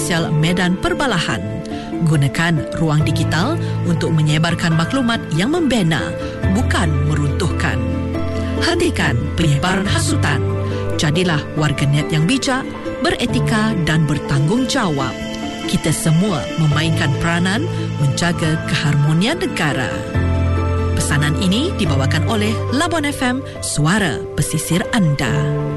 sosial medan perbalahan. Gunakan ruang digital untuk menyebarkan maklumat yang membina, bukan meruntuhkan. Hentikan penyebaran hasutan. Jadilah warganet yang bijak, beretika dan bertanggungjawab. Kita semua memainkan peranan menjaga keharmonian negara. Pesanan ini dibawakan oleh Labuan FM, suara pesisir anda.